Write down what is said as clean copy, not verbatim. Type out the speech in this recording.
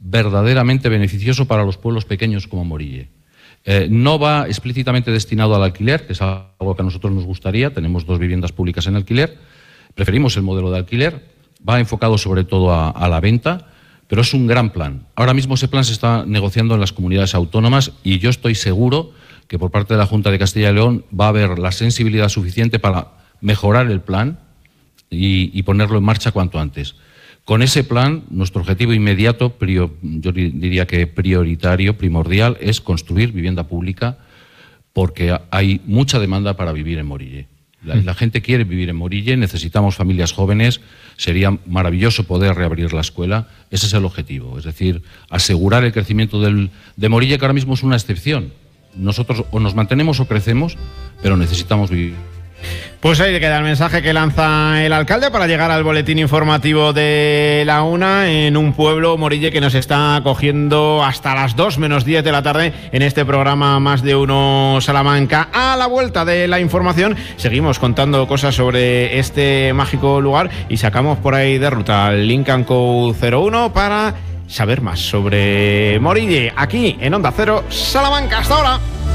verdaderamente beneficioso para los pueblos pequeños como Morille. No va explícitamente destinado al alquiler, que es algo que a nosotros nos gustaría. Tenemos 2 viviendas públicas en alquiler. Preferimos el modelo de alquiler. Va enfocado sobre todo a la venta, pero es un gran plan. Ahora mismo ese plan se está negociando en las comunidades autónomas y yo estoy seguro que por parte de la Junta de Castilla y León va a haber la sensibilidad suficiente para mejorar el plan y ponerlo en marcha cuanto antes. Con ese plan, nuestro objetivo inmediato, yo diría que prioritario, primordial, es construir vivienda pública porque hay mucha demanda para vivir en Morille. La gente quiere vivir en Morille, necesitamos familias jóvenes, sería maravilloso poder reabrir la escuela. Ese es el objetivo, es decir, asegurar el crecimiento de Morille, que ahora mismo es una excepción. Nosotros o nos mantenemos o crecemos, pero necesitamos vivir. Pues ahí queda el mensaje que lanza el alcalde para llegar al boletín informativo de la 1 en un pueblo, Morille, que nos está acogiendo hasta las 2 menos 10 de la tarde en este programa Más de Uno Salamanca. A la vuelta de la información seguimos contando cosas sobre este mágico lugar y sacamos por ahí de ruta al Link & Co 01 para saber más sobre Morille aquí en Onda Cero Salamanca. Hasta ahora.